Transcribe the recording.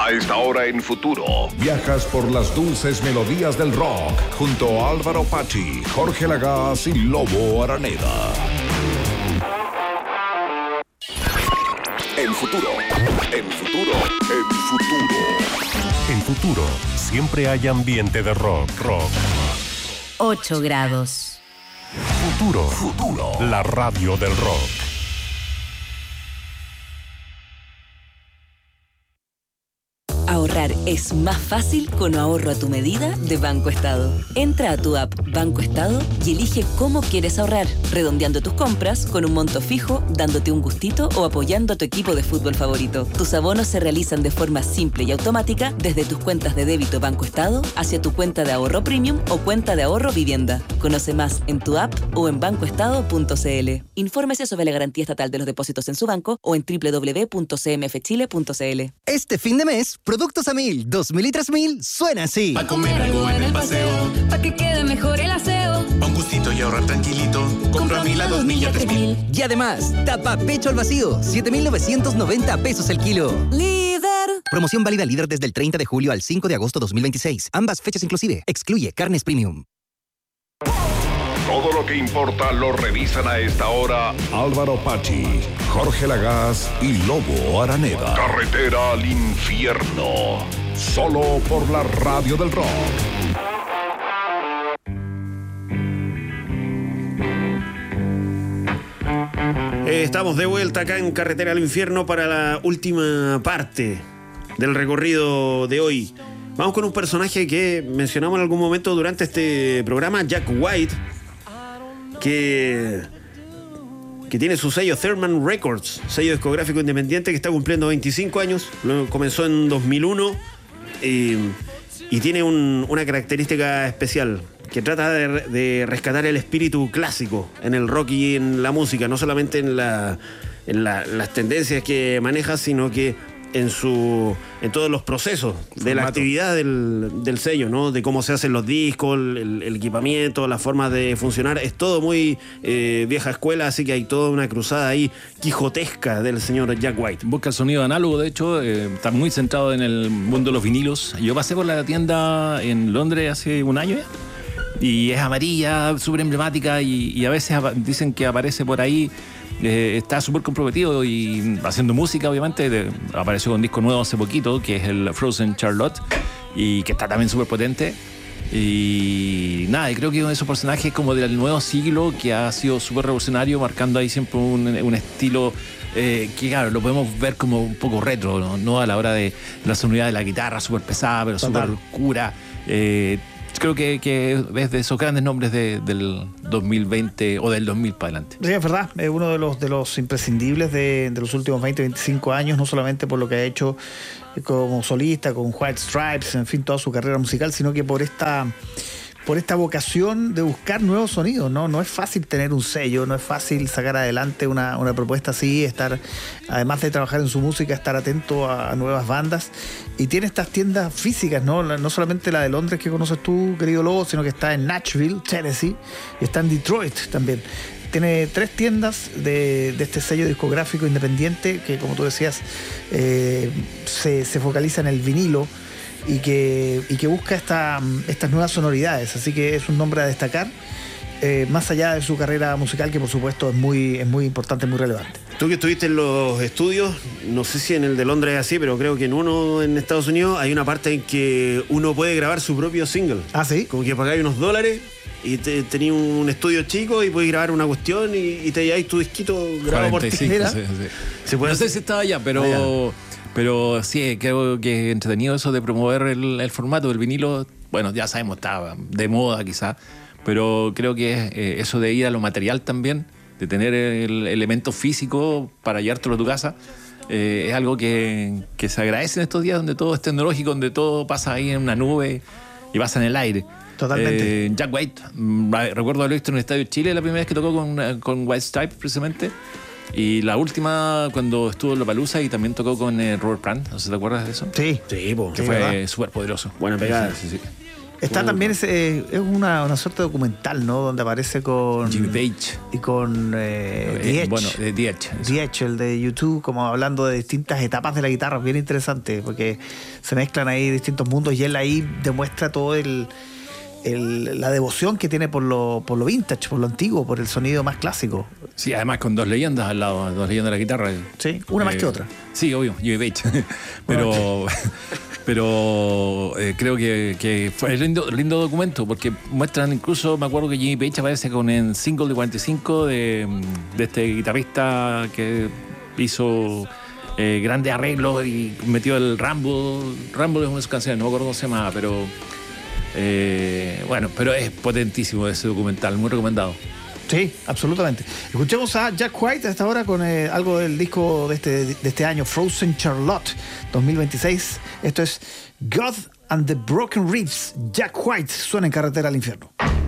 A esta hora en Futuro, viajas por las dulces melodías del rock junto a Álvaro Pachi, Jorge Lagaz y Lobo Araneda. En Futuro, en Futuro, en Futuro. En Futuro, siempre hay ambiente de rock. 8 grados. Futuro, la radio del rock. Ahorrar es más fácil con ahorro a tu medida de Banco Estado. Entra a tu app Banco Estado y elige cómo quieres ahorrar, redondeando tus compras con un monto fijo, dándote un gustito o apoyando a tu equipo de fútbol favorito. Tus abonos se realizan de forma simple y automática desde tus cuentas de débito Banco Estado hacia tu cuenta de ahorro premium o cuenta de ahorro vivienda. Conoce más en tu app o en bancoestado.cl. Infórmese sobre la garantía estatal de los depósitos en su banco o en www.cmfchile.cl. Este fin de mes, Productos a 1000, 2000 y 3000 suena así. Pa' comer algo en el paseo, pa' que quede mejor el aseo. Pa' un gustito y ahorrar tranquilito. Compra 1000 a 2000 y a 3000. Y además, tapa pecho al vacío, 7,990 pesos el kilo. Líder. Promoción válida líder desde el 30 de julio al 5 de agosto 2026. Ambas fechas inclusive. Excluye carnes premium. Todo lo que importa lo revisan a esta hora Álvaro Pachi, Jorge Lagaz y Lobo Araneda. Carretera al infierno. Solo por la radio del rock. Estamos de vuelta acá en Carretera al Infierno para la última parte del recorrido de hoy. Vamos con un personaje que mencionamos en algún momento durante este programa, Jack White, que tiene su sello Thurman Records, sello discográfico independiente que está cumpliendo 25 años. Luego comenzó en 2001 y tiene una característica especial, que trata de rescatar el espíritu clásico en el rock y en la música, no solamente en las tendencias que maneja, sino que en todos los procesos de la actividad del sello, ¿no? De cómo se hacen los discos, el equipamiento, las formas de funcionar. Es todo muy vieja escuela, así que hay toda una cruzada ahí quijotesca del señor Jack White. Busca el sonido análogo, de hecho, está muy centrado en el mundo de los vinilos. Yo pasé por la tienda en Londres hace un año ya, y es amarilla, súper emblemática, y a veces dicen que aparece por ahí. Está súper comprometido y haciendo música, obviamente. Apareció con un disco nuevo hace poquito, que es el Frozen Charlotte, y que está también súper potente. Y nada, creo que uno de esos personajes como del nuevo siglo, que ha sido súper revolucionario, marcando ahí siempre un estilo que, claro, lo podemos ver como un poco retro, ¿no? A la hora de la sonoridad de la guitarra, súper pesada, pero súper oscura. Creo que es de esos grandes nombres del 2020 o del 2000 para adelante. Sí, es verdad, es uno de los imprescindibles de los últimos 20, 25 años, no solamente por lo que ha hecho como solista, con White Stripes, en fin, toda su carrera musical, sino que por esta vocación de buscar nuevos sonidos, ¿no? No es fácil tener un sello, no es fácil sacar adelante una propuesta así, estar, además de trabajar en su música, estar atento a nuevas bandas. Y tiene estas tiendas físicas, ¿no? No solamente la de Londres que conoces tú, querido Lobo, sino que está en Nashville, Tennessee, y está en Detroit también. Tiene 3 tiendas de este sello discográfico independiente que, como tú decías, se focaliza en el vinilo y que busca estas nuevas sonoridades. Así que es un nombre a destacar, más allá de su carrera musical, que por supuesto es muy importante, muy relevante. Tú que estuviste en los estudios, no sé si en el de Londres es así, pero creo que en uno en Estados Unidos hay una parte en que uno puede grabar su propio single. ¿Ah, sí? Como que pagáis unos $, y tenías un estudio chico y puedes grabar una cuestión y te lleváis tu disquito grabado por ti. Sí. ¿Se puede no sé si estaba allá, pero sí, creo que es entretenido eso de promover el formato del vinilo. Bueno, ya sabemos, estaba de moda quizá, pero creo que eso de ir a lo material también, de tener el elemento físico para llevártelo a tu casa, es algo que se agradece en estos días donde todo es tecnológico, donde todo pasa ahí en una nube y pasa en el aire. Totalmente. Jack White, recuerdo haberlo visto en el Estadio Chile la primera vez que tocó con White Stripes precisamente, y la última cuando estuvo en Lollapalooza, y también tocó con Robert Plant. ¿No sé si te acuerdas de eso? Sí, que fue súper poderoso. Buena pegada. Sí. Está también, es una suerte de documental, ¿no? Donde aparece con Jimmy Page y con The Edge. Bueno, The Edge. The Edge, el de YouTube, como hablando de distintas etapas de la guitarra, bien interesante, porque se mezclan ahí distintos mundos y él ahí demuestra todo la devoción que tiene por lo vintage, por lo antiguo, por el sonido más clásico. Sí, además con dos leyendas al lado, dos leyendas de la guitarra. Sí, una más que otra. Sí, obvio, Jimmy Page. pero creo que fue lindo documento, porque muestran incluso, me acuerdo que Jimmy Page aparece con el single de 45 de este guitarrista que hizo grandes arreglos y metió el Rumble. Rumble es una de sus canciones, no me acuerdo cómo se llamaba, pero bueno, pero es potentísimo ese documental, muy recomendado. Sí, absolutamente. Escuchemos a Jack White hasta ahora con algo del disco de este año, Frozen Charlotte 2026. Esto es God and the Broken Reefs. Jack White suena en Carretera al Infierno.